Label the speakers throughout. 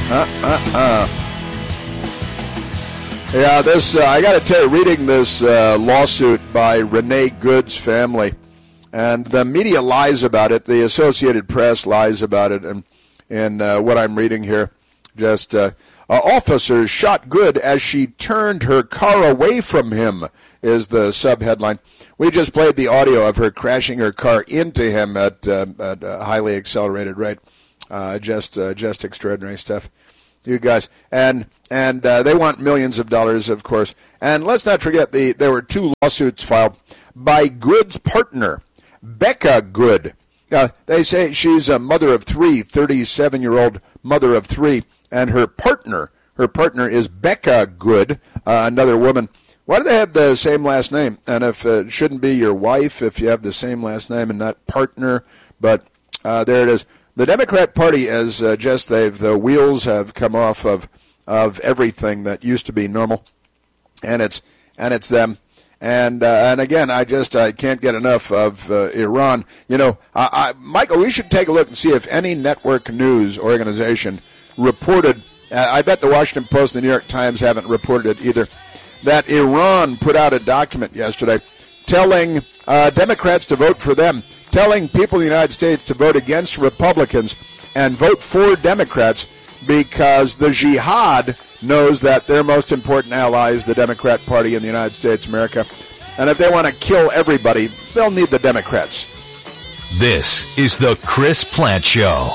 Speaker 1: Yeah, this I got to tell you, reading this lawsuit by Renee Good's family, and the media lies about it. The Associated Press lies about it, and what I'm reading here, just officers shot Good as she turned her car away from him is the sub-headline. We just played the audio of her crashing her car into him at a highly accelerated rate. Just extraordinary stuff, you guys. And they want millions of dollars, of course. And let's not forget, there were 2 lawsuits filed by Good's partner, Becca Good. They say she's a mother of 3, 37-year-old mother of 3, and her partner is Becca Good, another woman. Why do they have the same last name? And if it shouldn't be your wife if you have the same last name and not partner, but there it is. The Democrat Party is the wheels have come off of everything that used to be normal, and it's them. And again, I can't get enough of Iran. You know, Michael, we should take a look and see if any network news organization reported. I bet the Washington Post and the New York Times haven't reported it either. That Iran put out a document yesterday telling Democrats to vote for them, telling people in the United States to vote against Republicans and vote for Democrats because the jihad knows that their most important ally is the Democrat Party in the United States of America. And if they want to kill everybody, they'll need the Democrats.
Speaker 2: This is the Chris Plante Show.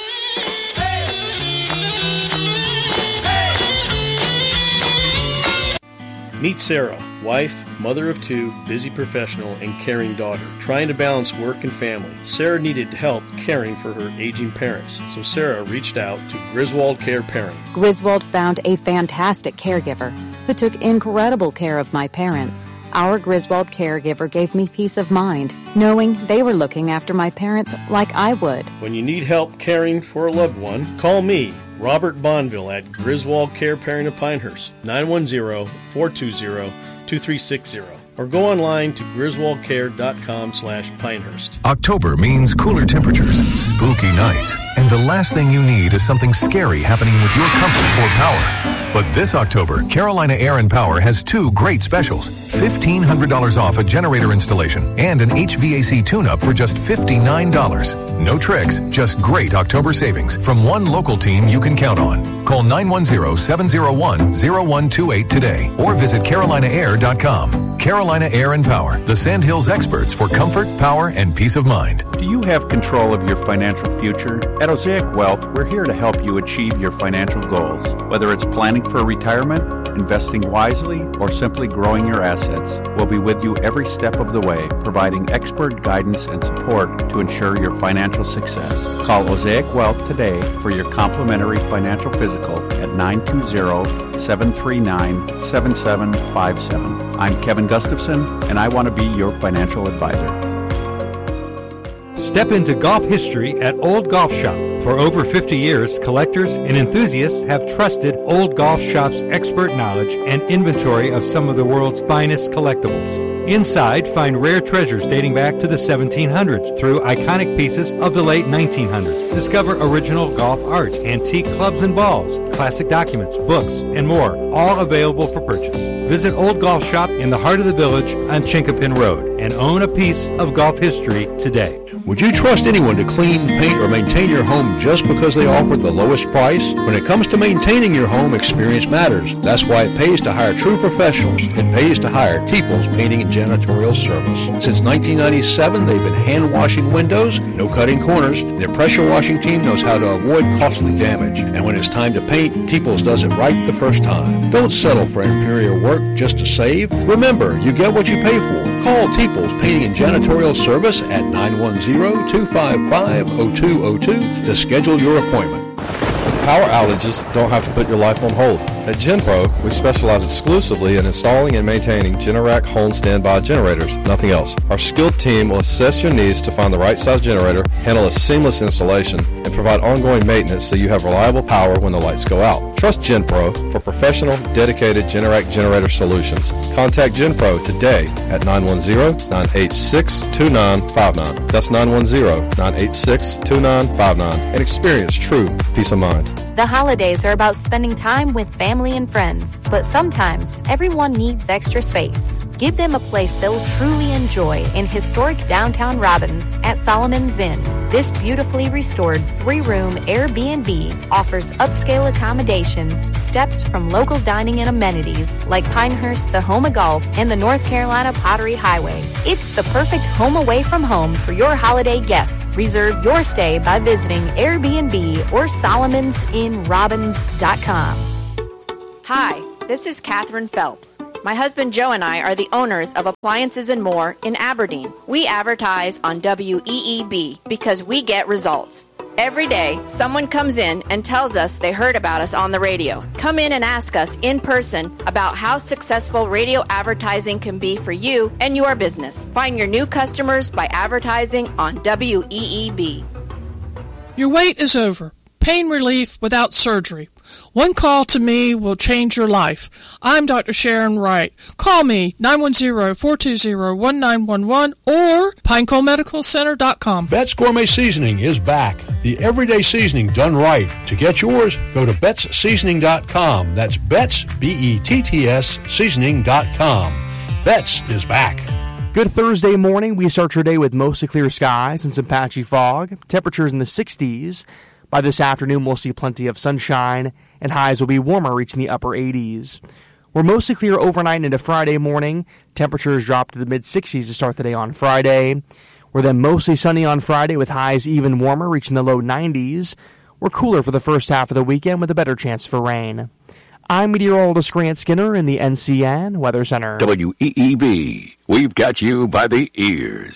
Speaker 3: Meet Sarah, wife, mother of 2, busy professional, and caring daughter, trying to balance work and family. Sarah needed help caring for her aging parents, so Sarah reached out to Griswold Care Parent.
Speaker 4: Griswold found a fantastic caregiver who took incredible care of my parents. Our Griswold caregiver gave me peace of mind, knowing they were looking after my parents like I would.
Speaker 3: When you need help caring for a loved one, call me, Robert Bonville, at Griswold Care Parent of Pinehurst, 910-420-2360. Or go online to griswoldcare.com/Pinehurst.
Speaker 2: October means cooler temperatures, spooky nights, and the last thing you need is something scary happening with your comfort or power. But this October, Carolina Air and Power has 2 great specials. $1,500 off a generator installation and an HVAC tune-up for just $59. No tricks, just great October savings from one local team you can count on. Call 910-701-0128 today or visit CarolinaAir.com. Carolina Air and Power, the Sandhills experts for comfort, power, and peace of mind.
Speaker 5: Do you have control of your financial future? At Osaic Wealth, we're here to help you achieve your financial goals. Whether it's planning for retirement, investing wisely, or simply growing your assets, we'll be with you every step of the way, providing expert guidance and support to ensure your financial success. Call Osaic Wealth today for your complimentary financial physical at 920-739-7757. I'm Kevin Gustafson, and I want to be your financial advisor.
Speaker 6: Step into golf history at Old Golf Shop. For over 50 years, collectors and enthusiasts have trusted Old Golf Shop's expert knowledge and inventory of some of the world's finest collectibles. Inside, find rare treasures dating back to the 1700s through iconic pieces of the late 1900s. Discover original golf art, antique clubs and balls, classic documents, books, and more, all available for purchase. Visit Old Golf Shop in the heart of the village on Chinkapin Road and own a piece of golf history today.
Speaker 7: Would you trust anyone to clean, paint, or maintain your home just because they offer the lowest price? When it comes to maintaining your home, experience matters. That's why it pays to hire true professionals. It pays to hire Peoples Painting and Janitorial Service. Since 1997, they've been hand-washing windows, no cutting corners. Their pressure washing team knows how to avoid costly damage. And when it's time to paint, Peoples does it right the first time. Don't settle for inferior work just to save. Remember, you get what you pay for. Call Peoples Painting and Janitorial Service at 910-255-0202 to schedule your appointment.
Speaker 8: Power outages don't have to put your life on hold. At GenPro, we specialize exclusively in installing and maintaining Generac home standby generators, nothing else. Our skilled team will assess your needs to find the right size generator, handle a seamless installation, and provide ongoing maintenance so you have reliable power when the lights go out. Trust GenPro for professional, dedicated Generac generator solutions. Contact GenPro today at 910-986-2959. That's 910-986-2959 and experience true peace of mind.
Speaker 9: The holidays are about spending time with family and friends, but sometimes everyone needs extra space. Give them a place they'll truly enjoy in historic downtown Robbins at Solomon's Inn. This beautifully restored 3-room Airbnb offers upscale accommodations, steps from local dining and amenities like Pinehurst, the Home of Golf, and the North Carolina Pottery Highway. It's the perfect home away from home for your holiday guests. Reserve your stay by visiting Airbnb or SolomonsInRobbins.com.
Speaker 10: Hi, this is Catherine Phelps. My husband Joe and I are the owners of Appliances and More in Aberdeen. We advertise on WEEB because we get results. Every day, someone comes in and tells us they heard about us on the radio. Come in and ask us in person about how successful radio advertising can be for you and your business. Find your new customers by advertising on WEEB.
Speaker 11: Your wait is over. Pain relief without surgery. One call to me will change your life. I'm Dr. Sharon Wright. Call me 910-420-1911 or PineColeMedicalCenter.com.
Speaker 7: Betts Gourmet Seasoning is back. The everyday seasoning done right. To get yours, go to BettsSeasoning.com. That's Betts, B-E-T-T-S, Seasoning.com. Betts is back.
Speaker 12: Good Thursday morning. We start your day with mostly clear skies and some patchy fog. Temperatures in the 60s. By this afternoon, we'll see plenty of sunshine, and highs will be warmer, reaching the upper 80s. We're mostly clear overnight into Friday morning. Temperatures drop to the mid-60s to start the day on Friday. We're then mostly sunny on Friday with highs even warmer, reaching the low 90s. We're cooler for the first half of the weekend with a better chance for rain. I'm meteorologist Grant Skinner in the NCN Weather Center.
Speaker 13: WEEB, we've got you by the ears.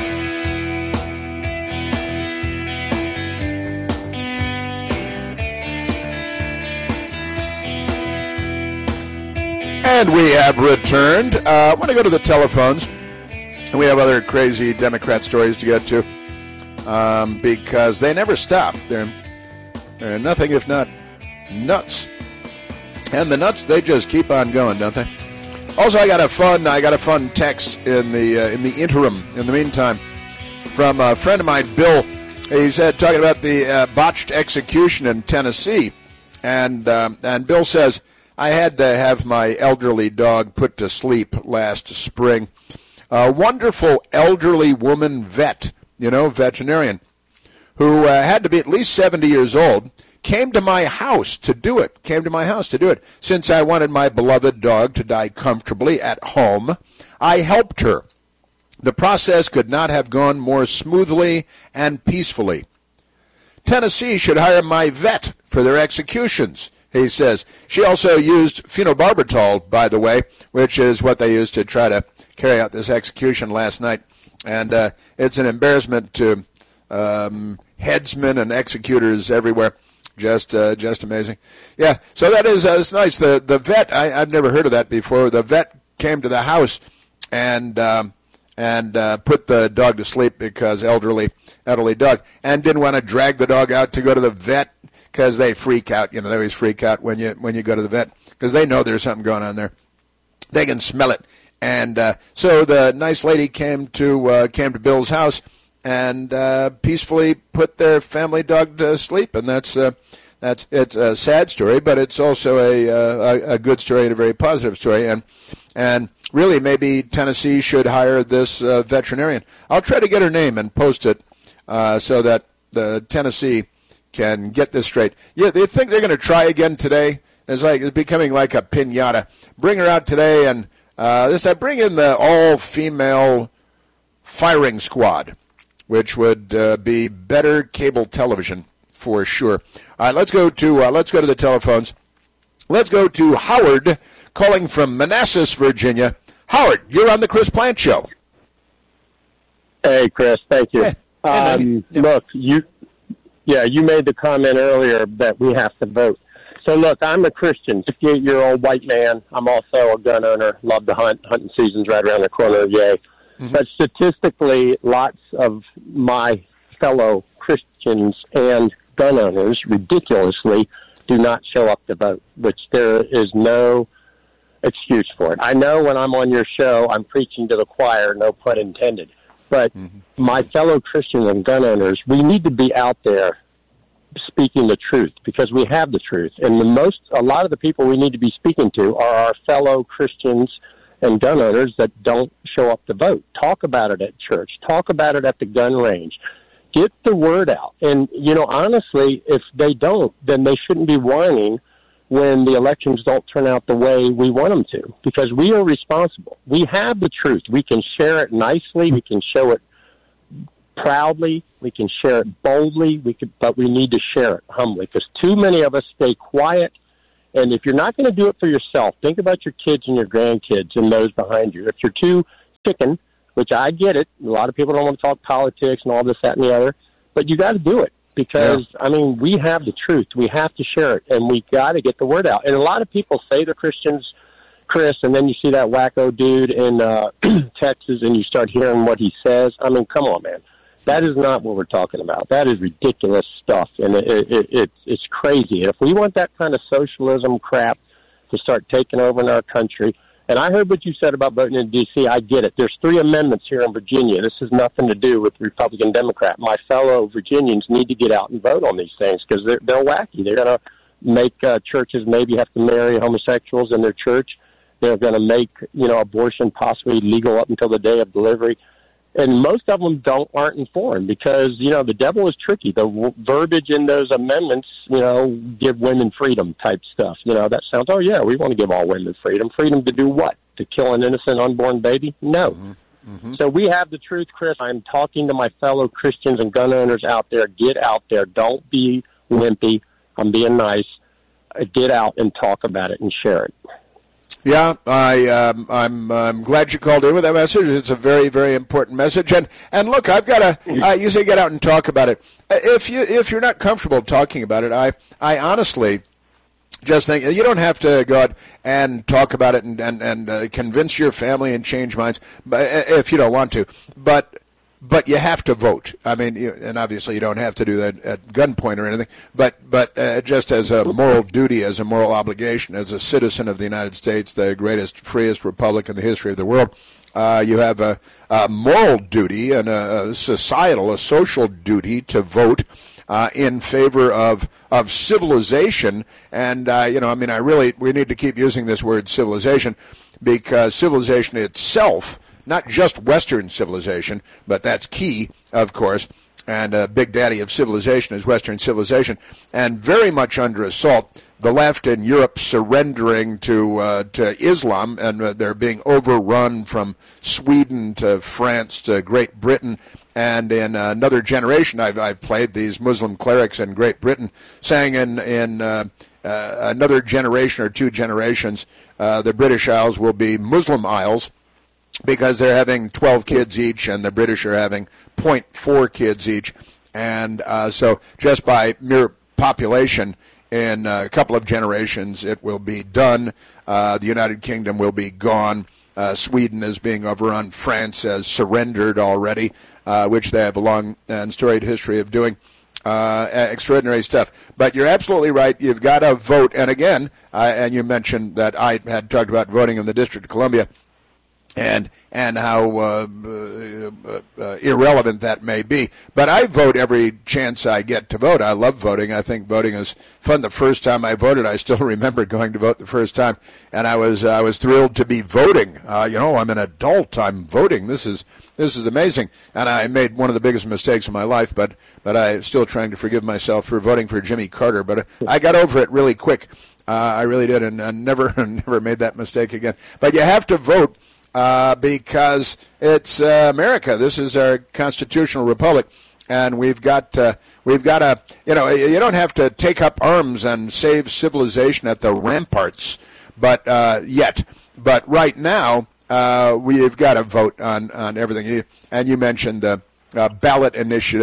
Speaker 1: And we have returned. I want to go to the telephones. And we have other crazy Democrat stories to get to because they never stop. They're nothing if not nuts. And the nuts, they just keep on going, don't they? Also, I got a fun text in the interim, in the meantime, from a friend of mine, Bill. He said, talking about the botched execution in Tennessee, and Bill says, I had to have my elderly dog put to sleep last spring. A wonderful elderly woman vet, veterinarian, who had to be at least 70 years old, came to my house to do it, since I wanted my beloved dog to die comfortably at home. I helped her. The process could not have gone more smoothly and peacefully. Tennessee should hire my vet for their executions, he says. She also used phenobarbital, by the way, which is what they used to try to carry out this execution last night. And it's an embarrassment to headsmen and executors everywhere. Just amazing. Yeah, so that is it's nice. The vet, I've never heard of that before. The vet came to the house and put the dog to sleep because elderly dog, and didn't want to drag the dog out to go to the vet because they freak out. They always freak out when you go to the vet because they know there's something going on there. They can smell it. And so the nice lady came to Bill's house and peacefully put their family dog to sleep. And it's a sad story, but it's also a good story and a very positive story. And really, maybe Tennessee should hire this veterinarian. I'll try to get her name and post it so that the Tennessee can get this straight. Yeah, they think they're going to try again today. It's becoming like a piñata. Bring her out today and this time bring in the all-female firing squad, which would be better cable television for sure. All right, let's go to the telephones. Let's go to Howard calling from Manassas, Virginia. Howard, you're on the Chris Plant Show.
Speaker 14: Hey, Chris, thank you.
Speaker 1: Hey,
Speaker 14: look, you made the comment earlier that we have to vote. So, look, I'm a Christian, 58-year-old white man. I'm also a gun owner, love to hunt. Hunting season's right around the corner, yay. Mm-hmm. But statistically, lots of my fellow Christians and gun owners, ridiculously, do not show up to vote, which there is no excuse for it. I know when I'm on your show, I'm preaching to the choir, no pun intended. But my fellow Christians and gun owners, we need to be out there speaking the truth, because we have the truth. And a lot of the people we need to be speaking to are our fellow Christians and gun owners that don't show up to vote. Talk about it at church. Talk about it at the gun range. Get the word out. And, honestly, if they don't, then they shouldn't be whining when the elections don't turn out the way we want them to, because we are responsible. We have the truth. We can share it nicely. We can show it proudly. We can share it boldly. But we need to share it humbly, because too many of us stay quiet. And if you're not going to do it for yourself, think about your kids and your grandkids and those behind you. If you're too chicken, which I get it, a lot of people don't want to talk politics and all this, that, and the other, but you got to do it. Because, we have the truth. We have to share it, and we got to get the word out. And a lot of people say they're Christians, Chris, and then you see that wacko dude in Texas, and you start hearing what he says. I mean, come on, man. That is not what we're talking about. That is ridiculous stuff, and it's crazy. And if we want that kind of socialism crap to start taking over in our country, and I heard what you said about voting in D.C. I get it. There's 3 amendments here in Virginia. This has nothing to do with Republican, Democrat. My fellow Virginians need to get out and vote on these things, because they're wacky. They're going to make churches maybe have to marry homosexuals in their church. They're going to make abortion possibly legal up until the day of delivery. And most of them aren't informed, because, the devil is tricky. The verbiage in those amendments, give women freedom type stuff. That sounds, we want to give all women freedom. Freedom to do what? To kill an innocent unborn baby? No. Mm-hmm. So we have the truth, Chris. I'm talking to my fellow Christians and gun owners out there. Get out there. Don't be wimpy. I'm being nice. Get out and talk about it and share it.
Speaker 1: Yeah, I'm glad you called in with that message. It's a very, very important message. And look, I've got to. You say get out and talk about it. If you're not comfortable talking about it, I honestly just think you don't have to go out and talk about it and convince your family and change minds, if you don't want to. But you have to vote. I mean, and obviously you don't have to do that at gunpoint or anything, but just as a moral duty, as a moral obligation, as a citizen of the United States, the greatest, freest republic in the history of the world, you have a moral duty and a social duty to vote in favor of civilization. And, we need to keep using this word civilization, because civilization itself, not just Western civilization, but that's key, of course, and big daddy of civilization is Western civilization, and very much under assault. The left in Europe surrendering to Islam, and they're being overrun from Sweden to France to Great Britain. And in another generation, I've played these Muslim clerics in Great Britain saying in another generation or 2 generations, the British Isles will be Muslim Isles, because they're having 12 kids each, and the British are having 0.4 kids each. And so just by mere population, in a couple of generations, it will be done. The United Kingdom will be gone. Sweden is being overrun. France has surrendered already, which they have a long and storied history of doing. Extraordinary stuff. But you're absolutely right. You've got to vote. And again, and you mentioned that I had talked about voting in the District of Columbia, and how irrelevant that may be. But I vote every chance I get to vote. I love voting. I think voting is fun. The first time I voted, I still remember going to vote the first time, and I was thrilled to be voting. I'm an adult. I'm voting. This is amazing. And I made one of the biggest mistakes of my life, but I'm still trying to forgive myself for voting for Jimmy Carter. But I got over it really quick. I really did, and never made that mistake again. But you have to vote. Because it's America. This is our constitutional republic, and we've got to. You don't have to take up arms and save civilization at the ramparts, but yet. But right now, we've got to vote on everything. And you mentioned the ballot initiatives,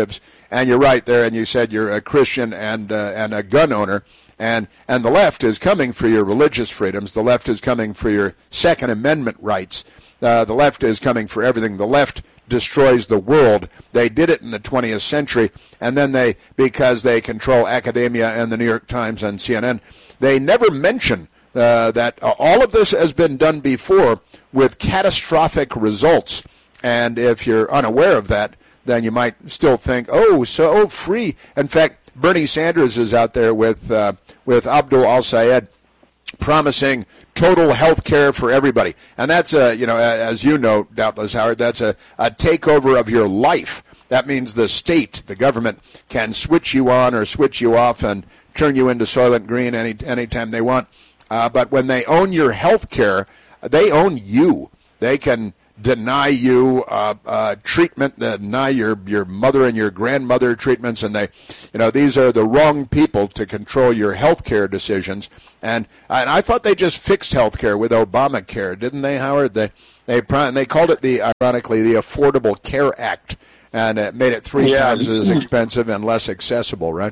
Speaker 1: And you're right there, and you said you're a Christian and a gun owner. And the left is coming for your religious freedoms. The left is coming for your Second Amendment rights. The left is coming for everything. The left destroys the world. They did it in the 20th century, and then because they control academia and the New York Times and CNN, they never mention that all of this has been done before with catastrophic results. And if you're unaware of that, then you might still think, so free. In fact, Bernie Sanders is out there with Abdul al-Sayed promising total health care for everybody. And that's, as you know, doubtless, Howard, that's a takeover of your life. That means the state, the government, can switch you on or switch you off and turn you into Soylent Green anytime they want. But when they own your health care, they own you. They can deny you treatment, deny your mother and your grandmother treatments, and these are the wrong people to control your health care decisions. And I thought they just fixed health care with Obamacare, didn't they, Howard? They called it ironically the Affordable Care Act, and it made it three times as expensive and less accessible, right?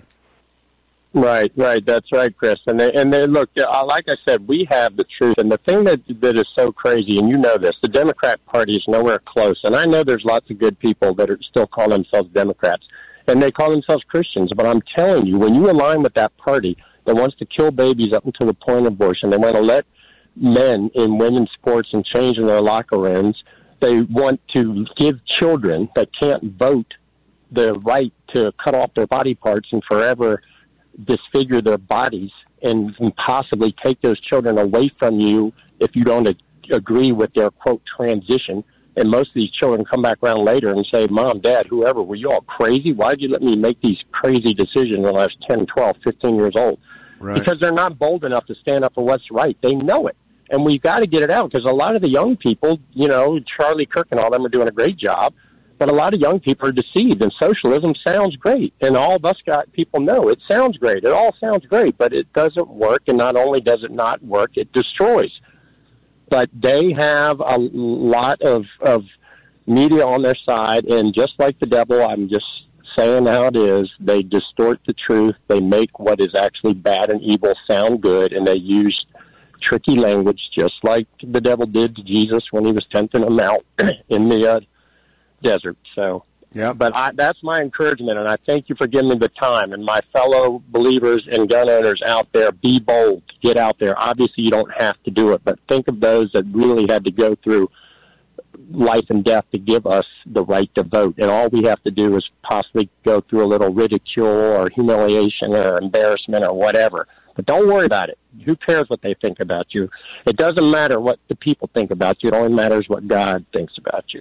Speaker 14: Right. That's right, Chris. And they look, like I said, we have the truth. And the thing that is so crazy, and you know this, the Democrat Party is nowhere close. And I know there's lots of good people that are still call themselves Democrats, and they call themselves Christians. But I'm telling you, when you align with that party that wants to kill babies up until the point of abortion, they want to let men in women's sports and change in their locker rooms, they want to give children that can't vote the right to cut off their body parts and forever disfigure their bodies and possibly take those children away from you if you don't agree with their, quote, transition. And most of these children come back around later and say, Mom, Dad, whoever, were you all crazy? Why did you let me make these crazy decisions when I was 10, 12, 15 years old? Right. Because they're not bold enough to stand up for what's right. They know it. And we've got to get it out, because a lot of the young people, Charlie Kirk and all them are doing a great job. But a lot of young people are deceived, and socialism sounds great. And all of us people know it sounds great. It all sounds great, but it doesn't work. And not only does it not work, it destroys. But they have a lot of media on their side, and just like the devil, I'm just saying how it is, they distort the truth. They make what is actually bad and evil sound good, and they use tricky language, just like the devil did to Jesus when he was tempting him out in the desert. So, yeah. But that's my encouragement, and I thank you for giving me the time. And my fellow believers and gun owners out there, be bold. Get out there. Obviously, you don't have to do it, but think of those that really had to go through life and death to give us the right to vote. And all we have to do is possibly go through a little ridicule or humiliation or embarrassment or whatever. But don't worry about it. Who cares what they think about you? It doesn't matter what the people think about you. It only matters what God thinks about you.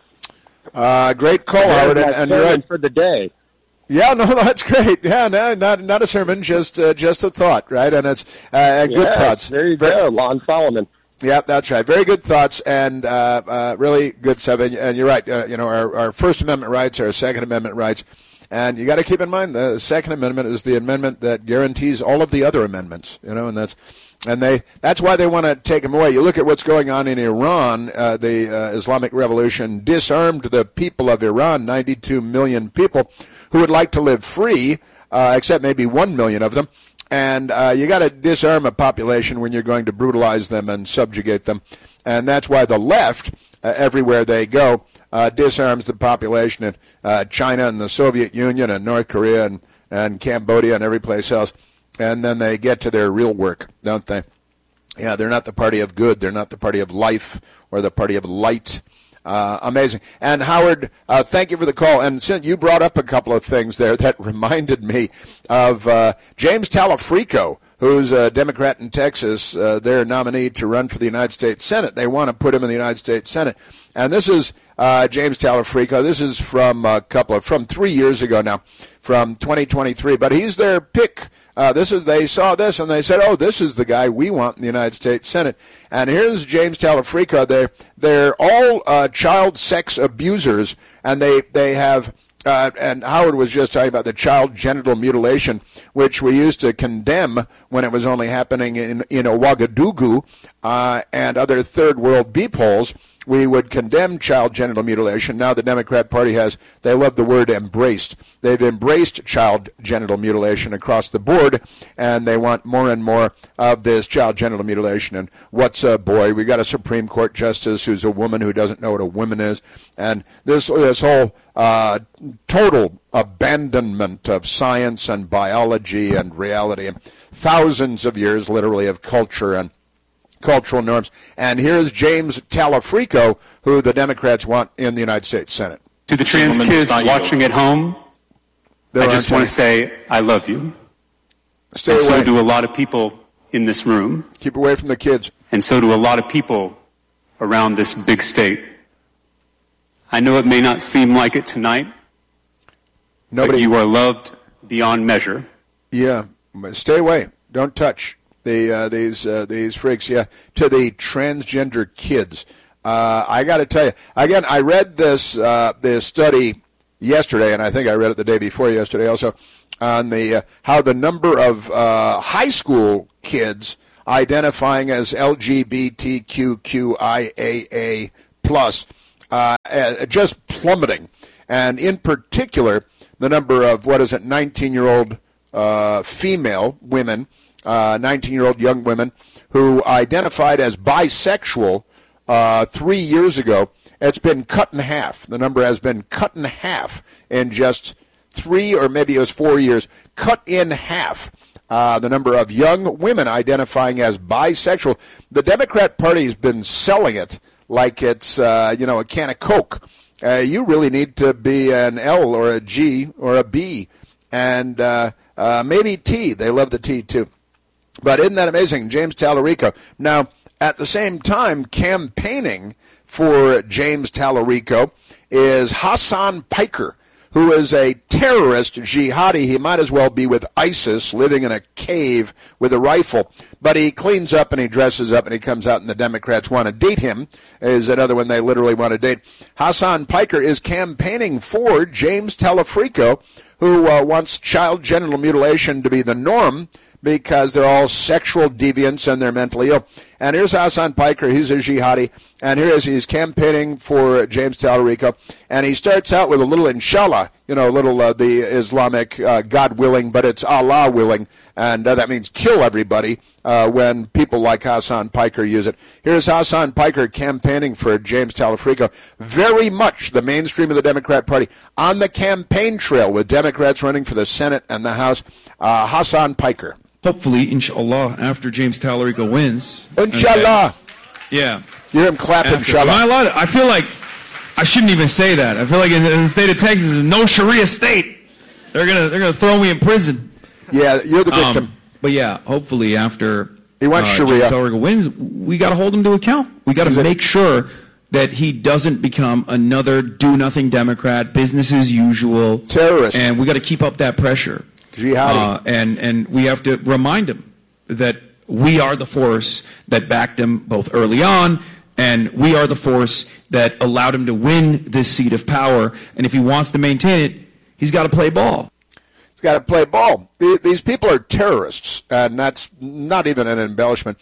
Speaker 1: Great call, Howard, and you're right
Speaker 14: for the day.
Speaker 1: Yeah, no, that's great. Yeah, no, not a sermon, just a thought, right? And it's good thoughts.
Speaker 14: There you go, Lon Solomon.
Speaker 1: Yeah, that's right. Very good thoughts and really good stuff. And you're right. Our First Amendment rights, our Second Amendment rights, and you got to keep in mind the Second Amendment is the amendment that guarantees all of the other amendments. And that's why they want to take them away. You look at what's going on in Iran. The Islamic Revolution disarmed the people of Iran, 92 million people who would like to live free, except maybe 1 million of them. And you got to disarm a population when you're going to brutalize them and subjugate them. And that's why the left, everywhere they go, disarms the population in China and the Soviet Union and North Korea and Cambodia and every place else. And then they get to their real work, don't they? Yeah, they're not the party of good. They're not the party of life or the party of light. Amazing. And Howard, thank you for the call. And since you brought up a couple of things there that reminded me of James Talafrico, who's a Democrat in Texas, their nominee to run for the United States Senate. They want to put him in the United States Senate. And this is James Talafrico. This is from 3 years ago now, from 2023. But he's their pick. They saw this and they said, "Oh, this is the guy we want in the United States Senate." And here's James Talafrico. They're all child sex abusers, and they have and Howard was just talking about the child genital mutilation, which we used to condemn when it was only happening in Ouagadougou and other third world beep holes. We would condemn child genital mutilation. Now the Democrat Party they love the word embraced. They've embraced child genital mutilation across the board, and they want more and more of this child genital mutilation. And what's a boy? We got a Supreme Court justice who's a woman who doesn't know what a woman is. And this whole total abandonment of science and biology and reality, and thousands of years, literally, of culture and cultural norms. And here's James Talafrico, who the Democrats want in the United States Senate.
Speaker 15: To the trans kids watching at home, I just want to say I love you.
Speaker 1: Stay
Speaker 15: and
Speaker 1: away.
Speaker 15: So do a lot of people in this room.
Speaker 1: Keep away from the kids.
Speaker 15: And so do a lot of people around this big state. I know it may not seem like it tonight, but you are loved beyond measure.
Speaker 1: Yeah, stay away. Don't touch these freaks. Yeah, to the transgender kids. I got to tell you again. I read this study yesterday, and I think I read it the day before yesterday also, on the how the number of high school kids identifying as LGBTQIAA plus just plummeting, and in particular the number of 19-year-old female women, 19-year-old young women who identified as bisexual 3 years ago. It's been cut in half. The number has been cut in half in just 3 or maybe it was 4 years. Cut in half. The number of young women identifying as bisexual. The Democrat Party has been selling it like it's a can of Coke. You really need to be an L or a G or a B, and maybe T. They love the T too. But isn't that amazing? James Talarico. Now, at the same time, campaigning for James Talarico is Hassan Piker, who is a terrorist jihadi. He might as well be with ISIS, living in a cave with a rifle. But he cleans up and he dresses up and he comes out, and the Democrats want to date him, is another one they literally want to date. Hassan Piker is campaigning for James Talafrico, who wants child genital mutilation to be the norm because they're all sexual deviants and they're mentally ill. And here's Hassan Piker. He's a jihadi. And here he's campaigning for James Talarico. And he starts out with a little inshallah, the Islamic God willing, but it's Allah willing. And that means kill everybody when people like Hassan Piker use it. Here's Hassan Piker campaigning for James Talafrico. Very much the mainstream of the Democrat Party on the campaign trail with Democrats running for the Senate and the House. Hassan Piker.
Speaker 16: Hopefully, inshallah, after James Talarico wins.
Speaker 1: Inshallah.
Speaker 16: Okay. Yeah.
Speaker 1: You hear him clap, inshallah.
Speaker 16: Am I allowed to? I feel like I shouldn't even say that. I feel like in the state of Texas, no Sharia state. They're gonna throw me in prison.
Speaker 1: Yeah, you're the victim.
Speaker 16: But yeah, hopefully after
Speaker 1: he wants Sharia.
Speaker 16: James Talarico wins, we got to hold him to account. We got to make sure that he doesn't become another do-nothing Democrat, business as usual
Speaker 1: terrorist,
Speaker 16: and we got to keep up that pressure.
Speaker 1: Jihadi.
Speaker 16: And we have to remind him that we are the force that backed him both early on, and we are the force that allowed him to win this seat of power. And if he wants to maintain it, he's got to play ball.
Speaker 1: He's got to play ball. These people are terrorists, and that's not even an embellishment.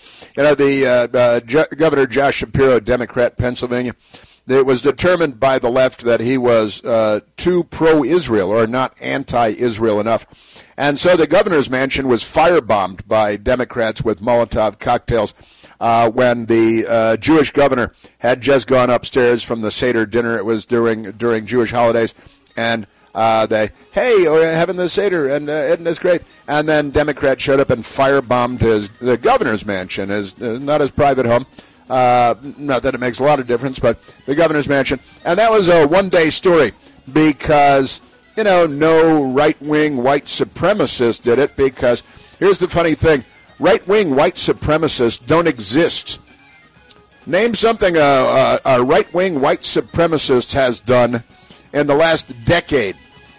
Speaker 1: Governor Josh Shapiro, Democrat, Pennsylvania, it was determined by the left that he was too pro-Israel or not anti-Israel enough. And so the governor's mansion was firebombed by Democrats with Molotov cocktails when the Jewish governor had just gone upstairs from the Seder dinner. It was during Jewish holidays. And we're having the Seder, and isn't this great? And then Democrats showed up and firebombed the governor's mansion, not his private home. Not that it makes a lot of difference, but the governor's mansion. And that was a one-day story because, no right-wing white supremacist did it, because here's the funny thing. Right-wing white supremacists don't exist. Name something a right-wing white supremacist has done in the last decade.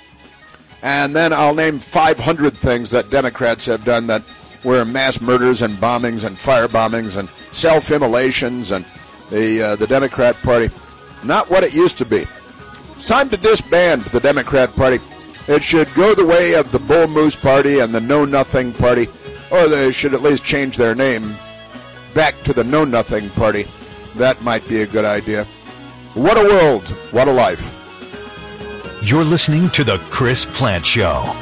Speaker 1: And then I'll name 500 things that Democrats have done that were mass murders and bombings and firebombings and self-immolations, and the Democrat Party, not what it used to be. It's time to disband the Democrat Party. It should go the way of the Bull Moose Party and the Know Nothing Party, or they should at least change their name back to the Know Nothing Party. That might be a good idea. What a world. What a life.
Speaker 17: You're listening to The Chris Plante Show.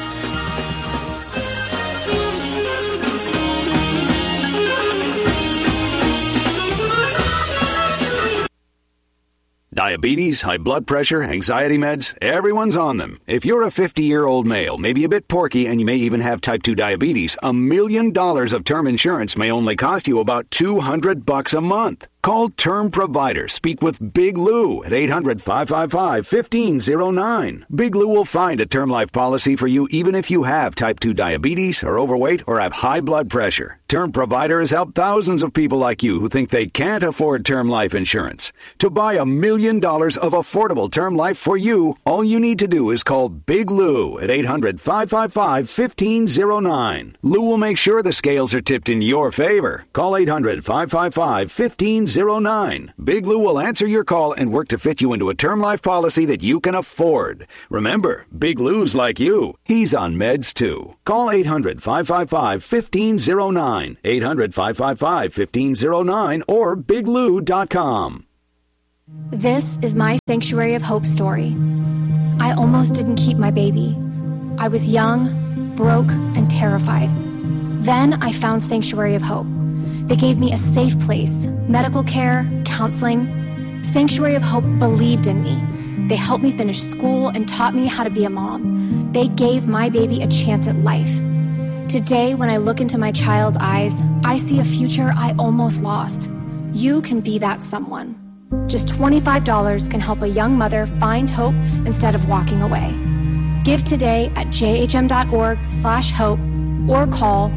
Speaker 18: Diabetes, high blood pressure, anxiety meds, everyone's on them. If you're a 50-year-old male, maybe a bit porky, and you may even have type 2 diabetes, $1 million of term insurance may only cost you about $200 a month. Call Term Provider. Speak with Big Lou at 800-555-1509. Big Lou will find a term life policy for you even if you have type 2 diabetes, are overweight, or have high blood pressure. Term Provider has helped thousands of people like you who think they can't afford term life insurance. To buy $1 million of affordable term life for you, all you need to do is call Big Lou at 800-555-1509. Lou will make sure the scales are tipped in your favor. Call 800-555-1509. Big Lou will answer your call and work to fit you into a term life policy that you can afford. Remember, Big Lou's like you. He's on meds too. Call 800-555-1509. 800-555-1509 or biglou.com.
Speaker 19: This is my Sanctuary of Hope story. I almost didn't keep my baby. I was young, broke, and terrified. Then I found Sanctuary of Hope. They gave me a safe place, medical care, counseling. Sanctuary of Hope believed in me. They helped me finish school and taught me how to be a mom. They gave my baby a chance at life. Today, when I look into my child's eyes, I see a future I almost lost. You can be that someone. Just $25 can help a young mother find hope instead of walking away. Give today at jhm.org/hope or call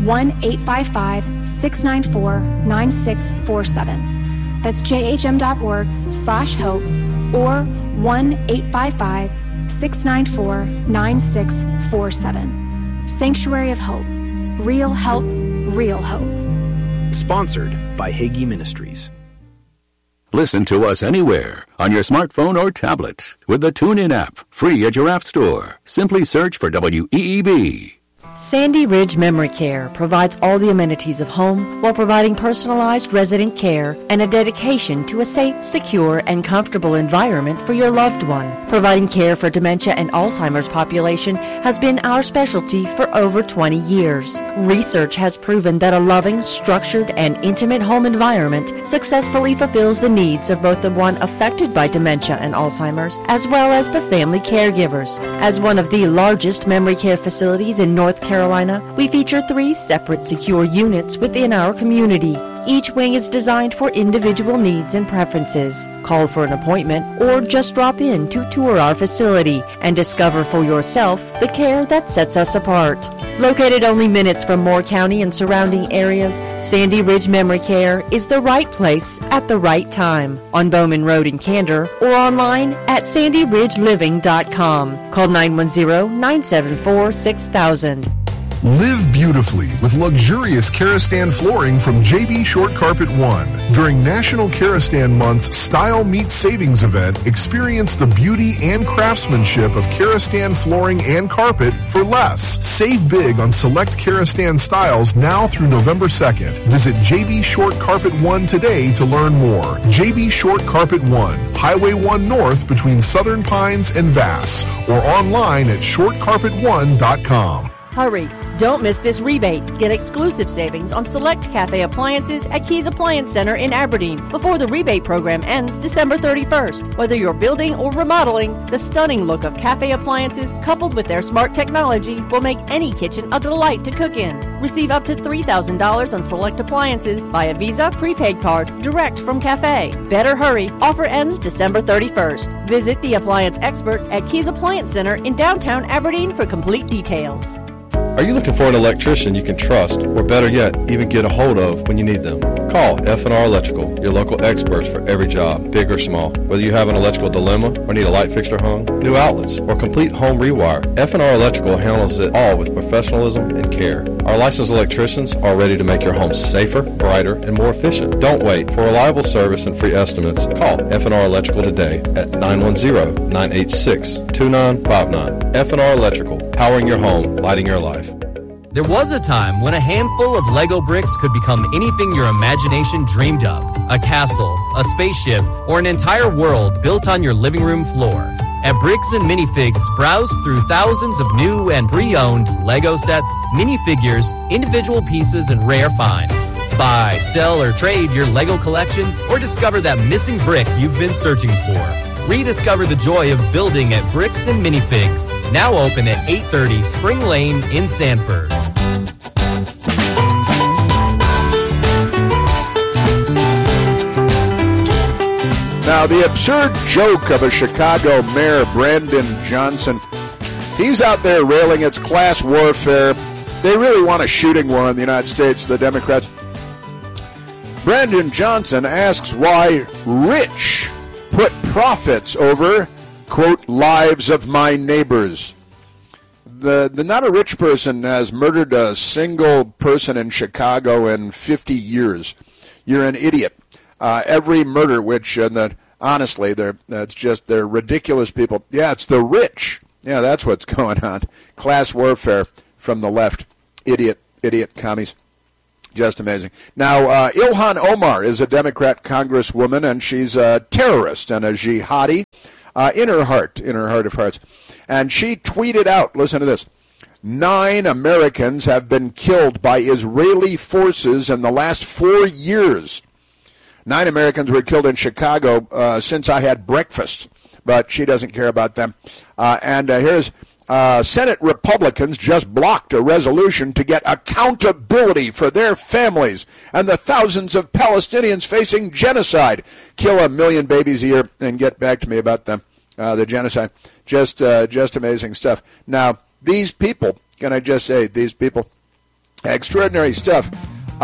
Speaker 19: 1-855-694-9647. That's jhm.org/hope or 1-855-694-9647. Sanctuary of Hope. Real help, real hope.
Speaker 17: Sponsored by Hagee Ministries.
Speaker 13: Listen to us anywhere on your smartphone or tablet with the TuneIn app, free at your app store. Simply search for WEEB.
Speaker 20: Sandy Ridge Memory Care provides all the amenities of home while providing personalized resident care and a dedication to a safe, secure, and comfortable environment for your loved one. Providing care for dementia and Alzheimer's population has been our specialty for over 20 years. Research has proven that a loving, structured, and intimate home environment successfully fulfills the needs of both the one affected by dementia and Alzheimer's as well as the family caregivers. As one of the largest memory care facilities in North Carolina, we feature 3 separate secure units within our community. Each wing is designed for individual needs and preferences. Call for an appointment or just drop in to tour our facility and discover for yourself the care that sets us apart. Located only minutes from Moore County and surrounding areas, Sandy Ridge Memory Care is the right place at the right time. On Bowman Road in Candor or online at sandyridgeliving.com. Call 910-974-6000.
Speaker 21: Live beautifully with luxurious Karastan flooring from JB Short Carpet One. During National Karastan Month's Style Meets Savings event, experience the beauty and craftsmanship of Karastan flooring and carpet for less. Save big on select Karastan styles now through November 2nd. Visit JB Short Carpet One today to learn more. JB Short Carpet One, Highway 1 North between Southern Pines and Vass, or online at shortcarpet1.com.
Speaker 20: Hurry! Don't miss this rebate. Get exclusive savings on select cafe appliances at Keys Appliance Center in Aberdeen before the rebate program ends December 31st. Whether you're building or remodeling, the stunning look of cafe appliances coupled with their smart technology will make any kitchen a delight to cook in. Receive up to $3,000 on select appliances via Visa prepaid card direct from cafe. Better hurry. Offer ends December 31st. Visit the appliance expert at Keys Appliance Center in downtown Aberdeen for complete details.
Speaker 8: Are you looking for an electrician you can trust, or better yet, even get a hold of when you need them? Call F&R Electrical, your local experts for every job, big or small. Whether you have an electrical dilemma or need a light fixture hung, new outlets, or complete home rewire, F&R Electrical handles it all with professionalism and care. Our licensed electricians are ready to make your home safer, brighter, and more efficient. Don't wait. For reliable service and free estimates, call F&R Electrical today at 910-986-2959. F&R Electrical, powering your home, lighting your life.
Speaker 4: There was a time when a handful of Lego bricks could become anything your imagination dreamed of. A castle, a spaceship, or an entire world built on your living room floor. At Bricks and Minifigs, browse through thousands of new and pre-owned Lego sets, minifigures, individual pieces, and rare finds. Buy, sell, or trade your Lego collection, or discover that missing brick you've been searching for. Rediscover the joy of building at Bricks and Minifigs. Now open at 830 Spring Lane in Sanford.
Speaker 1: Now, the absurd joke of a Chicago mayor, Brandon Johnson, he's out there railing it's class warfare. They really want a shooting war in the United States, the Democrats. Brandon Johnson asks why rich put profits over, quote, lives of my neighbors. The not a rich person has murdered a single person in Chicago in 50 years. You're an idiot. Every murder, which, honestly, they're ridiculous people. Yeah, it's the rich. Yeah, that's what's going on. Class warfare from the left. Idiot commies. Just amazing. Now, Ilhan Omar is a Democrat congresswoman, and she's a terrorist and a jihadi in her heart of hearts. And she tweeted out, listen to this, 9 Americans have been killed by Israeli forces in the last 4 years. 9 Americans were killed in Chicago since I had breakfast, but she doesn't care about them. And here's Senate Republicans just blocked a resolution to get accountability for their families and the thousands of Palestinians facing genocide. Kill 1 million babies a year and get back to me about them, the genocide. Just amazing stuff. Now, these people, can I just say, these people, extraordinary stuff.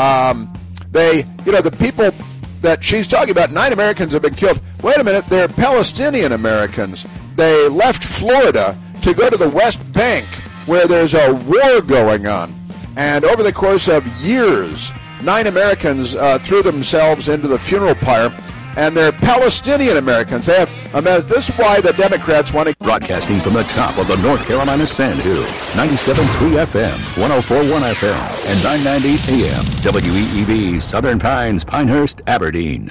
Speaker 1: The people that she's talking about, 9 Americans have been killed. Wait a minute, they're Palestinian Americans. They left Florida to go to the West Bank, where there's a war going on. And over the course of years, 9 Americans threw themselves into the funeral pyre, and they're Palestinian Americans. They have, this is why the Democrats want to...
Speaker 13: Broadcasting from the top of the North Carolina Sand Hills, 97.3 FM, 104.1 FM, and 990 AM, WEEB, Southern Pines, Pinehurst, Aberdeen.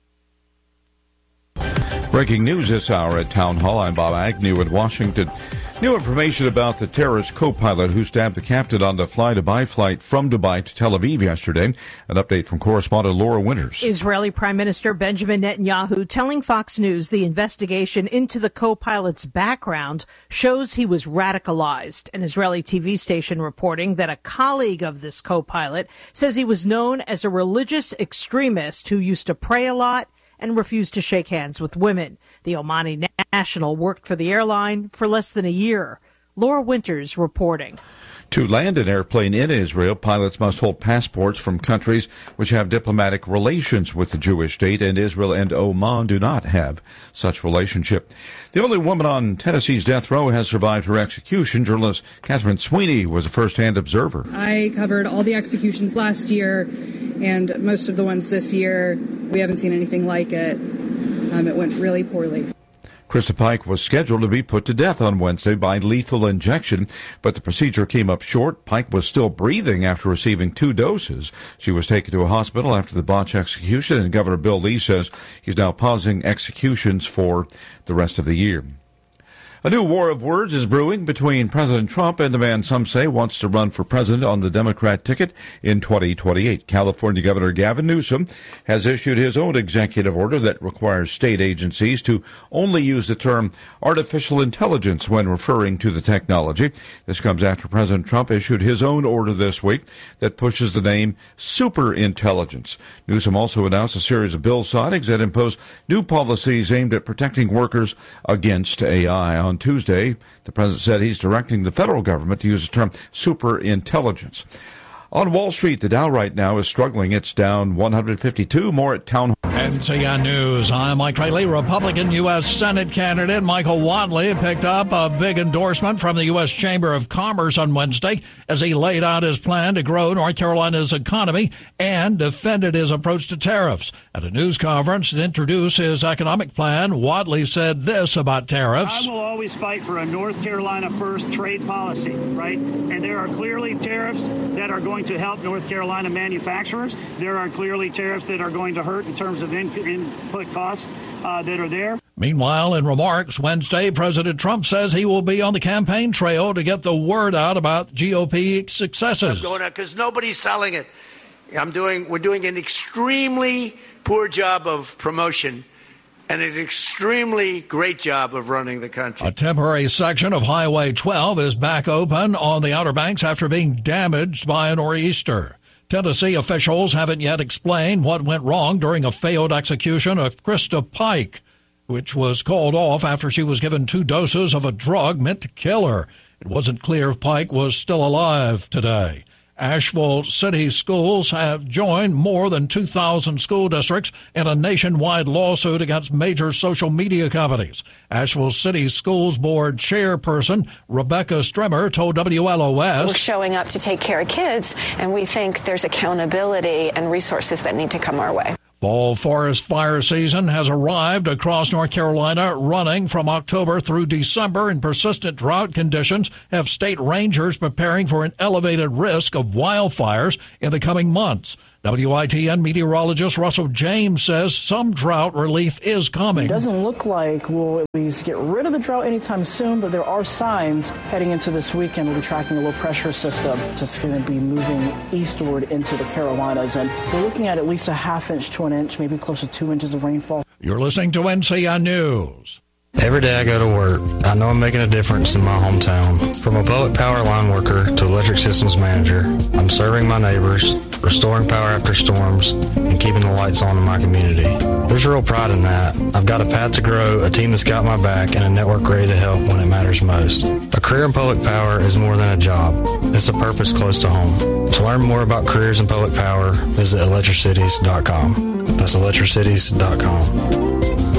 Speaker 22: Breaking news this hour at Town Hall. I'm Bob Agnew in Washington. New information about the terrorist co-pilot who stabbed the captain on the fly-to-Dubai flight from Dubai to Tel Aviv yesterday. An update from correspondent Laura Winters.
Speaker 23: Israeli Prime Minister Benjamin Netanyahu telling Fox News the investigation into the co-pilot's background shows he was radicalized. An Israeli TV station reporting that a colleague of this co-pilot says he was known as a religious extremist who used to pray a lot and refused to shake hands with women. The Omani national worked for the airline for less than a year. Laura Winters reporting.
Speaker 22: To land an airplane in Israel, pilots must hold passports from countries which have diplomatic relations with the Jewish state, and Israel and Oman do not have such relationship. The only woman on Tennessee's death row has survived her execution. Journalist Catherine Sweeney was a first-hand observer.
Speaker 24: I covered all the executions last year and most of the ones this year. We haven't seen anything like it. It went really poorly.
Speaker 22: Krista Pike was scheduled to be put to death on Wednesday by lethal injection, but the procedure came up short. Pike was still breathing after receiving 2 doses. She was taken to a hospital after the botched execution, and Governor Bill Lee says he's now pausing executions for the rest of the year. A new war of words is brewing between President Trump and the man some say wants to run for president on the Democrat ticket in 2028. California Governor Gavin Newsom has issued his own executive order that requires state agencies to only use the term artificial intelligence when referring to the technology. This comes after President Trump issued his own order this week that pushes the name superintelligence. Newsom also announced a series of bill signings that impose new policies aimed at protecting workers against AI. On Tuesday, the president said he's directing the federal government to use the term superintelligence. On Wall Street, the Dow right now is struggling. It's down 152, more at Town Hall.
Speaker 2: NCN News. I'm Mike Trayley. Republican U.S. Senate candidate Michael Whatley picked up a big endorsement from the U.S. Chamber of Commerce on Wednesday as he laid out his plan to grow North Carolina's economy and defended his approach to tariffs. At a news conference to introduce his economic plan, Whatley said this about tariffs.
Speaker 3: I will always fight for a North Carolina first trade policy, right? And there are clearly tariffs that are going to help North Carolina manufacturers. There are clearly tariffs that are going to hurt in terms of input costs that are there.
Speaker 2: Meanwhile, in remarks Wednesday, President Trump says he will be on the campaign trail to get the word out about GOP successes.
Speaker 5: I'm going out because nobody's selling it. We're doing an extremely poor job of promotion and an extremely great job of running the country.
Speaker 2: A temporary section of Highway 12 is back open on the Outer Banks after being damaged by a nor'easter. Tennessee officials haven't yet explained what went wrong during a failed execution of Krista Pike, which was called off after she was given 2 doses of a drug meant to kill her. It wasn't clear if Pike was still alive today. Asheville City Schools have joined more than 2,000 school districts in a nationwide lawsuit against major social media companies. Asheville City Schools Board Chairperson Rebecca Strimmer told WLOS,
Speaker 6: "We're showing up to take care of kids, and we think there's accountability and resources that need to come our way."
Speaker 2: Fall forest fire season has arrived across North Carolina, running from October through December, and persistent drought conditions have state rangers preparing for an elevated risk of wildfires in the coming months. WITN meteorologist Russell James says some drought relief is coming.
Speaker 25: It doesn't look like we'll at least get rid of the drought anytime soon, but there are signs heading into this weekend. We'll be tracking a low pressure system. It's going to be moving eastward into the Carolinas, and we're looking at least a ½ inch to an inch, maybe close to 2 inches of rainfall.
Speaker 2: You're listening to NCN News.
Speaker 26: Every day I go to work, I know I'm making a difference in my hometown. From a public power line worker to electric systems manager, I'm serving my neighbors, restoring power after storms, and keeping the lights on in my community. There's real pride in that. I've got a path to grow, a team that's got my back, and a network ready to help when it matters most. A career in public power is more than a job. It's a purpose close to home. To learn more about careers in public power, visit electricities.com. That's electricities.com.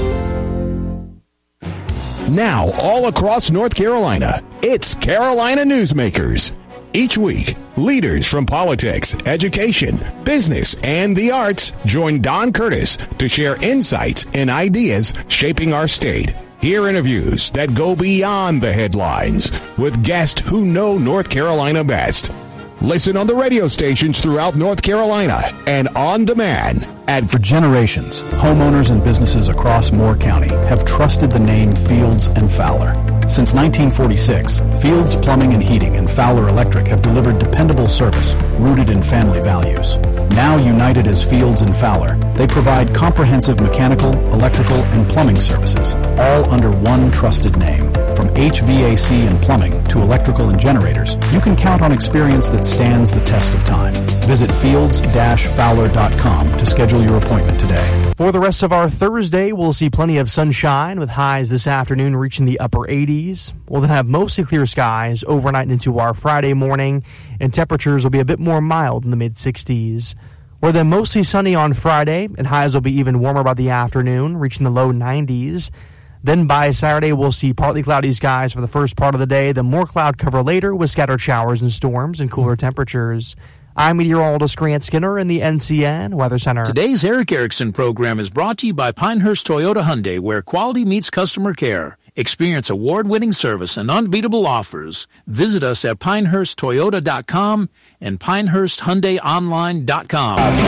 Speaker 27: Now, all across North Carolina, it's Carolina Newsmakers. Each week, leaders from politics, education, business, and the arts join Don Curtis to share insights and ideas shaping our state. Hear interviews that go beyond the headlines with guests who know North Carolina best. Listen on the radio stations throughout North Carolina and on demand.
Speaker 28: For generations, homeowners and businesses across Moore County have trusted the name Fields and Fowler. Since 1946, Fields Plumbing and Heating and Fowler Electric have delivered dependable service rooted in family values. Now united as Fields and Fowler, they provide comprehensive mechanical, electrical, and plumbing services, all under one trusted name. From HVAC and plumbing to electrical and generators, you can count on experience that stands the test of time. Visit fields-fowler.com to schedule your appointment today.
Speaker 12: For the rest of our Thursday, we'll see plenty of sunshine with highs this afternoon reaching the upper 80s. We'll then have mostly clear skies overnight into our Friday morning, and temperatures will be a bit more mild in the mid-60s. We're then mostly sunny on Friday, and highs will be even warmer by the afternoon, reaching the low 90s. Then by Saturday, we'll see partly cloudy skies for the first part of the day, then more cloud cover later with scattered showers and storms and cooler temperatures. I'm meteorologist Grant Skinner in the NCN Weather Center.
Speaker 29: Today's Eric Erickson program is brought to you by Pinehurst Toyota Hyundai, where quality meets customer care. Experience award-winning service and unbeatable offers. Visit us at pinehursttoyota.com and pinehursthyundaiονline.com.